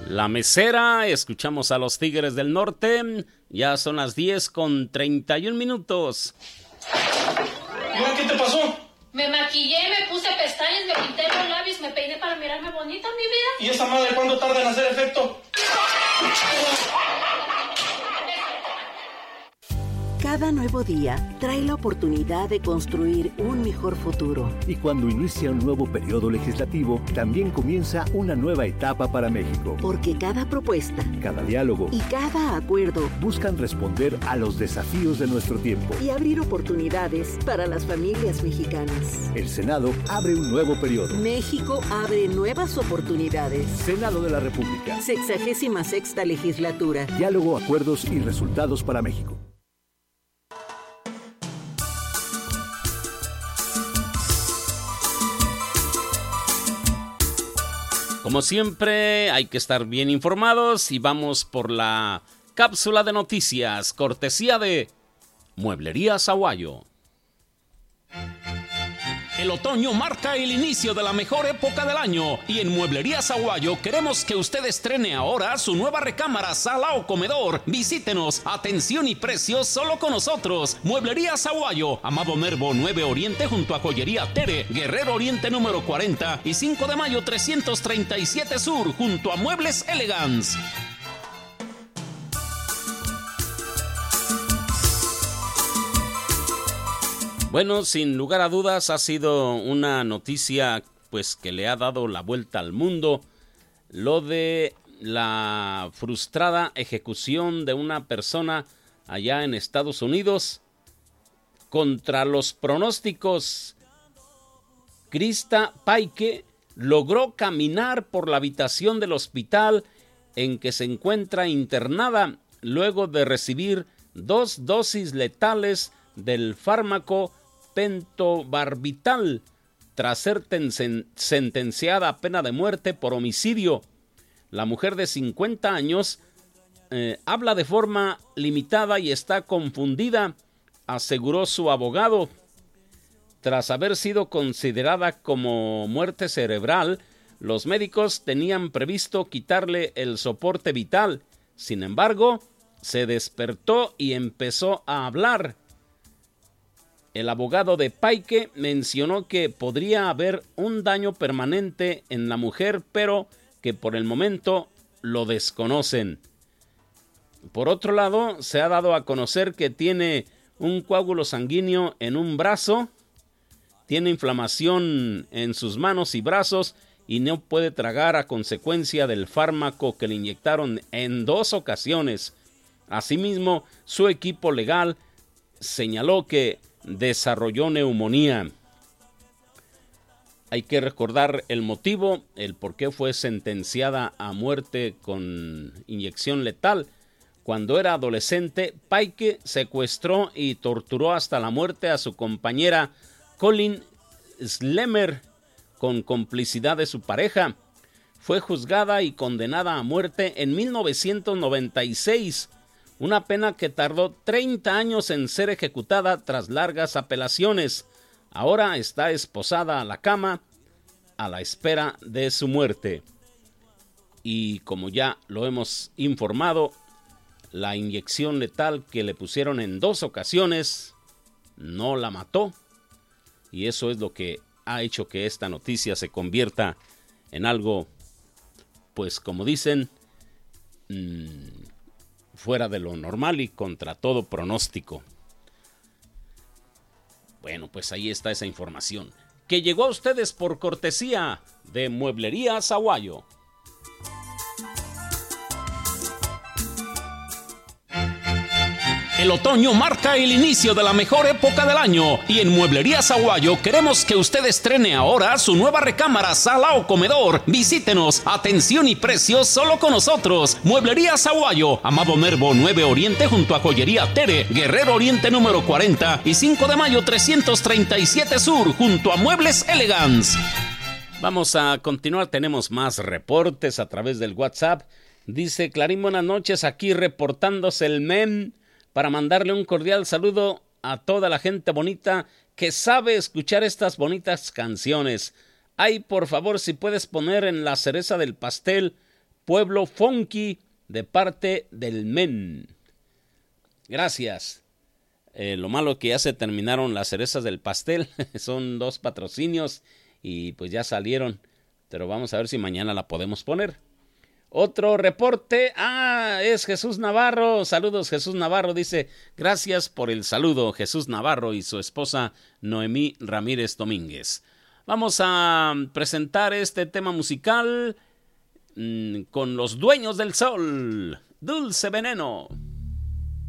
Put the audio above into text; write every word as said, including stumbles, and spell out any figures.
La Mesera, escuchamos a los Tigres del Norte, ya son las diez con treinta y un minutos. ¿Qué te pasó? Me maquillé, me puse pestañas, me pinté los labios, me peiné para mirarme bonita, mi vida. ¿Y esa madre cuánto tarda en hacer efecto? Cada nuevo día trae la oportunidad de construir un mejor futuro. Y cuando inicia un nuevo periodo legislativo, también comienza una nueva etapa para México. Porque cada propuesta, cada diálogo y cada acuerdo buscan responder a los desafíos de nuestro tiempo y abrir oportunidades para las familias mexicanas. El Senado abre un nuevo periodo. México abre nuevas oportunidades. Senado de la República. Sexagésima sexta legislatura. Diálogo, acuerdos y resultados para México. Como siempre, hay que estar bien informados y vamos por la cápsula de noticias, cortesía de Mueblerías Aguayo. El otoño marca el inicio de la mejor época del año y en Mueblerías Aguayo queremos que usted estrene ahora su nueva recámara, sala o comedor. Visítenos, atención y precios solo con nosotros. Mueblerías Aguayo, Amado Nervo nueve Oriente junto a Joyería Tere, Guerrero Oriente número cuarenta y cinco de mayo trescientos treinta y siete Sur junto a Muebles Elegance. Bueno, sin lugar a dudas ha sido una noticia pues que le ha dado la vuelta al mundo, lo de la frustrada ejecución de una persona allá en Estados Unidos. Contra los pronósticos, Krista Paike logró caminar por la habitación del hospital en que se encuentra internada luego de recibir dos dosis letales del fármaco pentobarbital tras ser ten- sentenciada a pena de muerte por homicidio. La mujer de cincuenta años eh, habla de forma limitada y está confundida, aseguró su abogado. Tras haber sido considerada como muerte cerebral, los médicos tenían previsto quitarle el soporte vital. Sin embargo, se despertó y empezó a hablar. El abogado de Paike mencionó que podría haber un daño permanente en la mujer, pero que por el momento lo desconocen. Por otro lado, se ha dado a conocer que tiene un coágulo sanguíneo en un brazo, tiene inflamación en sus manos y brazos y no puede tragar a consecuencia del fármaco que le inyectaron en dos ocasiones. Asimismo, su equipo legal señaló que desarrolló neumonía. Hay que recordar el motivo, el por qué fue sentenciada a muerte con inyección letal. Cuando era adolescente, Paike secuestró y torturó hasta la muerte a su compañera Colin Schlemmer con complicidad de su pareja. Fue juzgada y condenada a muerte en mil novecientos noventa y seis. Una pena que tardó treinta años en ser ejecutada tras largas apelaciones. Ahora está esposada a la cama a la espera de su muerte. Y como ya lo hemos informado, la inyección letal que le pusieron en dos ocasiones no la mató. Y eso es lo que ha hecho que esta noticia se convierta en algo, pues como dicen, mmm, fuera de lo normal y contra todo pronóstico. Bueno, pues ahí está esa información que llegó a ustedes por cortesía de Mueblerías Aguayo. El otoño marca el inicio de la mejor época del año y en Mueblerías Aguayo queremos que usted estrene ahora su nueva recámara, sala o comedor. Visítenos, atención y precios solo con nosotros. Mueblerías Aguayo, Amado Nervo nueve Oriente junto a Joyería Tere, Guerrero Oriente número cuarenta y cinco de mayo trescientos treinta y siete Sur junto a Muebles Elegance. Vamos a continuar, tenemos más reportes a través del WhatsApp. Dice Clarín, buenas noches, aquí reportándose el M E M para mandarle un cordial saludo a toda la gente bonita que sabe escuchar estas bonitas canciones. Ay, por favor, si puedes poner en la cereza del pastel Pueblo Funky, de parte del Men. Gracias. Eh, lo malo es que ya se terminaron las cerezas del pastel. Son dos patrocinios y pues ya salieron. Pero vamos a ver si mañana la podemos poner. Otro reporte. Ah, es Jesús Navarro. Saludos, Jesús Navarro. Dice, gracias por el saludo, Jesús Navarro y su esposa Noemí Ramírez Domínguez. Vamos a presentar este tema musical mmm, con los Dueños del Sol. Dulce Veneno.